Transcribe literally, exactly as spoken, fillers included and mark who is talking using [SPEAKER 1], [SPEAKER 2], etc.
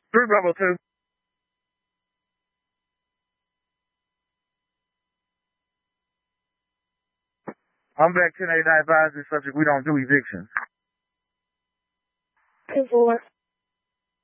[SPEAKER 1] Three Bravo two. I'm back ten eighty-nine advisory subject. We don't do evictions.
[SPEAKER 2] Two four.